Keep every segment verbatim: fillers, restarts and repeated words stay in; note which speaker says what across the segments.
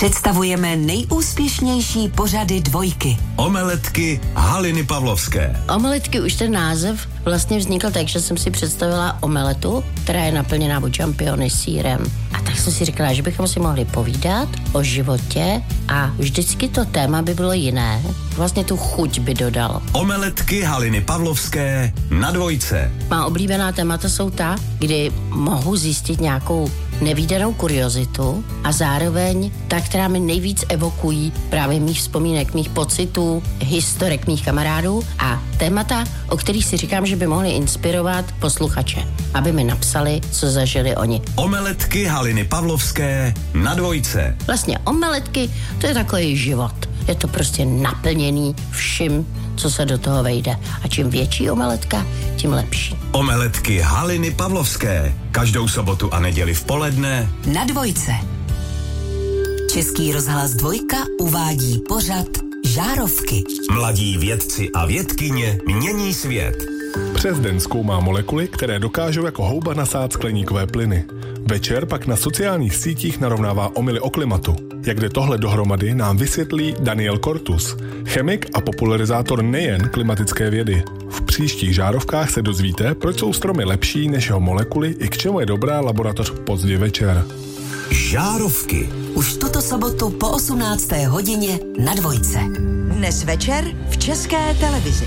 Speaker 1: Představujeme nejúspěšnější pořady dvojky.
Speaker 2: Omeletky Haliny Pavlovské.
Speaker 3: Omeletky, už ten název vlastně vznikl tak, že jsem si představila omeletu, která je naplněná od čampiony sýrem. A tak jsem si říkala, že bychom si mohli povídat o životě a vždycky to téma by bylo jiné. Vlastně tu chuť by dodal.
Speaker 2: Omeletky Haliny Pavlovské na dvojce.
Speaker 3: Má oblíbená témata jsou ta, kdy mohu zjistit nějakou nevídanou kuriozitu a zároveň ta, která mi nejvíc evokují právě mých vzpomínek, mých pocitů, historek mých kamarádů a témata, o kterých si říkám, že by mohly inspirovat posluchače, aby mi napsali, co zažili oni.
Speaker 2: Omeletky Haliny Pavlovské na dvojce.
Speaker 3: Vlastně omeletky, to je takový život. Je to prostě naplněný vším, co se do toho vejde. A čím větší omeletka, tím lepší.
Speaker 2: Omeletky Haliny Pavlovské. Každou sobotu a neděli v poledne
Speaker 1: na dvojce. Český rozhlas Dvojka uvádí pořad Žárovky.
Speaker 2: Mladí vědci a vědkyně mění svět.
Speaker 4: Přes den zkoumá molekuly, které dokážou jako houba nasát skleníkové plyny. Večer pak na sociálních sítích narovnává omyly o klimatu. Jak jde tohle dohromady, nám vysvětlí Daniel Kortus, chemik a popularizátor nejen klimatické vědy. V příštích Žárovkách se dozvíte, proč jsou stromy lepší než jeho molekuly i k čemu je dobrá laboratoř pozdě večer.
Speaker 2: Žárovky.
Speaker 1: Už tuto sobotu po osmnácté hodině na dvojce.
Speaker 5: Dnes večer v České televizi.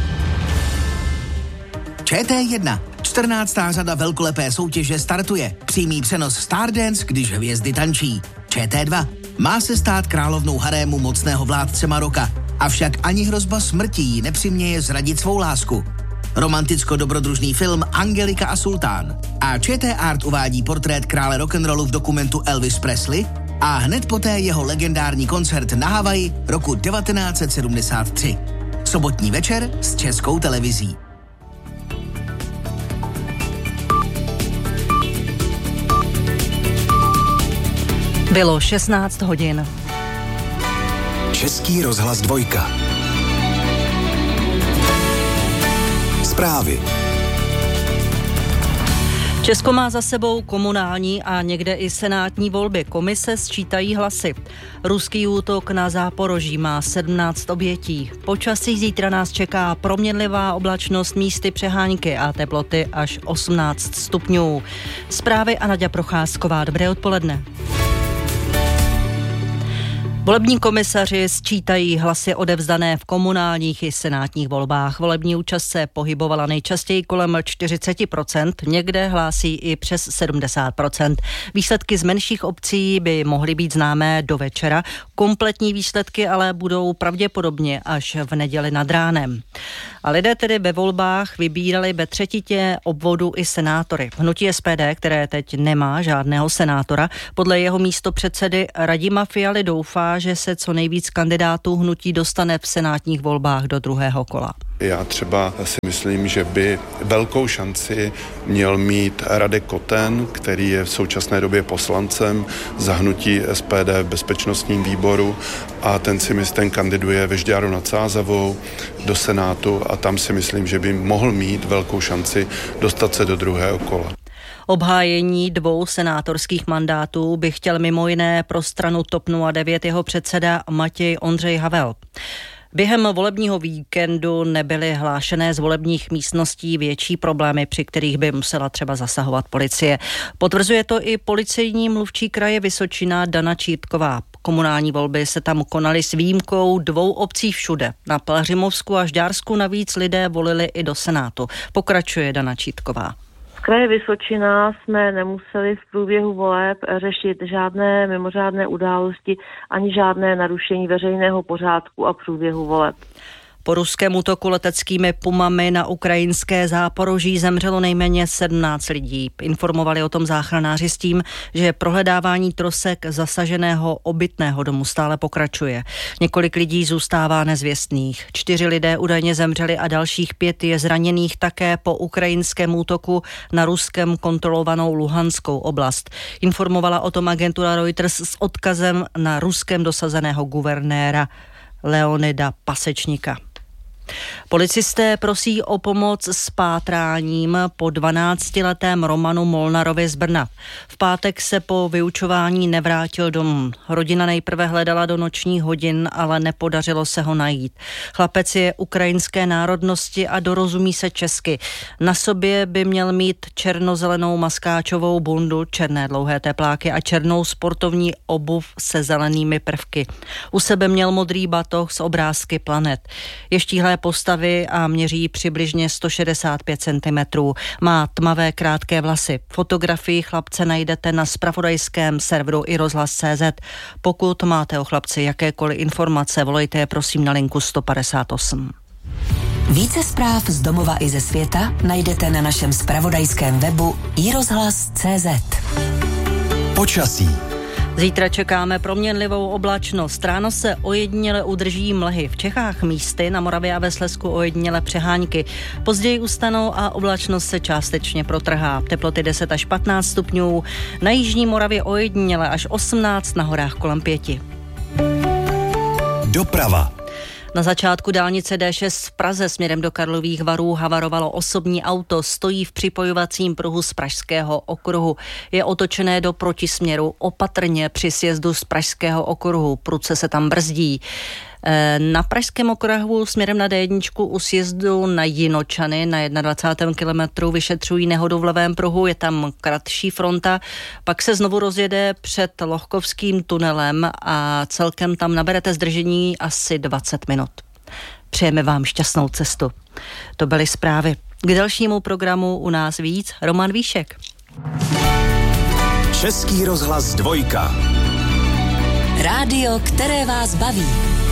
Speaker 6: Č T jedna. čtrnáctá řada velkolepé soutěže startuje. Přímý přenos Stardance, když hvězdy tančí. Č T dva. Má se stát královnou harému mocného vládce Maroka. Avšak ani hrozba smrti jí nepřiměje zradit svou lásku. Romanticko-dobrodružný film Angelika a sultán. A Č T Art uvádí portrét krále rock'n'rollu v dokumentu Elvis Presley a hned poté jeho legendární koncert na Havaji roku devatenáct set sedmdesát tři. Sobotní večer s Českou televizí.
Speaker 7: Bylo šestnáct hodin.
Speaker 2: Český rozhlas Dvojka. Zprávy.
Speaker 7: Česko má za sebou komunální a někde i senátní volby. Komise sčítají hlasy. Ruský útok na Záporoží má sedmnáct obětí. Počasí zítra nás čeká proměnlivá oblačnost, místy přehánky a teploty až osmnáct stupňů. Zprávy a Naďa Procházková. Dobré odpoledne. Volební komisaři sčítají hlasy odevzdané v komunálních i senátních volbách. Volební účast se pohybovala nejčastěji kolem čtyřicet procent, někde hlásí i přes sedmdesát procent. Výsledky z menších obcí by mohly být známé do večera. Kompletní výsledky ale budou pravděpodobně až v neděli nad ránem. A lidé tedy ve volbách vybírali ve třetitě obvodu i senátory. Hnutí S P D, které teď nemá žádného senátora, podle jeho místopředsedy Radima Fialy doufá, že se co nejvíc kandidátů hnutí dostane v senátních volbách do druhého kola.
Speaker 8: Já třeba si myslím, že by velkou šanci měl mít Radek Koten, který je v současné době poslancem za hnutí S P D v bezpečnostním výboru a ten si myslím, ten kandiduje ve Žďáru nad Sázavou do Senátu a tam si myslím, že by mohl mít velkou šanci dostat se do druhého kola.
Speaker 7: Obhájení dvou senátorských mandátů by chtěl mimo jiné pro stranu TOP nula devět jeho předseda Matěj Ondřej Havel. Během volebního víkendu nebyly hlášené z volebních místností větší problémy, při kterých by musela třeba zasahovat policie. Potvrzuje to i policejní mluvčí kraje Vysočina Dana Čírtková. Komunální volby se tam konaly s výjimkou dvou obcí všude. Na Pelhřimovsku a Žďársku navíc lidé volili i do Senátu. Pokračuje Dana Čírtková.
Speaker 9: V kraji Vysočina jsme nemuseli v průběhu voleb řešit žádné mimořádné události ani žádné narušení veřejného pořádku a průběhu voleb.
Speaker 7: Po ruském útoku leteckými pumami na ukrajinské Záporoží zemřelo nejméně sedmnáct lidí. Informovali o tom záchranáři s tím, že prohledávání trosek zasaženého obytného domu stále pokračuje. Několik lidí zůstává nezvěstných. Čtyři lidé údajně zemřeli a dalších pět je zraněných také po ukrajinském útoku na ruskem kontrolovanou Luhanskou oblast. Informovala o tom agentura Reuters s odkazem na ruskem dosazeného guvernéra Leonida Pasečníka. Policisté prosí o pomoc s pátráním po dvanáctiletém Romanu Molnarovi z Brna. V pátek se po vyučování nevrátil domů. Rodina nejprve hledala do nočních hodin, ale nepodařilo se ho najít. Chlapec je ukrajinské národnosti a dorozumí se česky. Na sobě by měl mít černozelenou maskáčovou bundu, černé dlouhé tepláky a černou sportovní obuv se zelenými prvky. U sebe měl modrý batoh s obrázky planet. Je štíhlé postavy a měří přibližně sto šedesát pět centimetrů. Má tmavé krátké vlasy. Fotografii chlapce najdete na zpravodajském serveru i rozhlas tečka cé zet. Pokud máte o chlapci jakékoliv informace, volejte je prosím na linku sto padesát osm.
Speaker 1: Více zpráv z domova i ze světa najdete na našem zpravodajském webu i rozhlas tečka cé zet.
Speaker 2: Počasí.
Speaker 7: Zítra čekáme proměnlivou oblačnost. Ráno se ojediněle udrží mlhy. V Čechách místy, na Moravě a ve Slezsku ojediněle přehánky. Později ustanou a oblačnost se částečně protrhá. Teploty deset až patnáct stupňů. Na jižní Moravě ojediněle až osmnáct, na horách kolem pěti.
Speaker 2: Doprava.
Speaker 7: Na začátku dálnice dé šest v Praze směrem do Karlových Varů havarovalo osobní auto, stojí v připojovacím pruhu z Pražského okruhu. Je otočené do protisměru, opatrně při sjezdu z Pražského okruhu, prudce se tam brzdí. Na Pražském okruhu směrem na dé jedna u sjezdu na Jinočany na dvacátém prvním kilometru vyšetřují nehodu v levém pruhu, je tam kratší fronta, pak se znovu rozjede před Lohkovským tunelem a celkem tam naberete zdržení asi dvacet minut. Přejeme vám šťastnou cestu. To byly zprávy. K dalšímu programu u nás víc Roman Víšek.
Speaker 2: Český rozhlas dvojka.
Speaker 1: Rádio, které vás baví.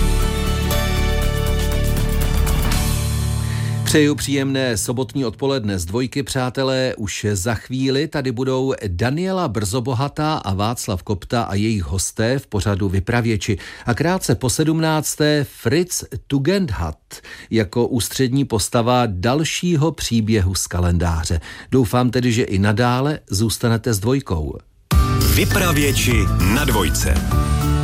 Speaker 10: Přeju příjemné sobotní odpoledne z dvojky, přátelé. Už za chvíli tady budou Daniela Brzobohatá a Václav Kopta a jejich hosté v pořadu Vypravěči. A krátce po sedmnácté Fritz Tugendhat jako ústřední postava dalšího příběhu z kalendáře. Doufám tedy, že i nadále zůstanete s dvojkou.
Speaker 2: Vypravěči na dvojce.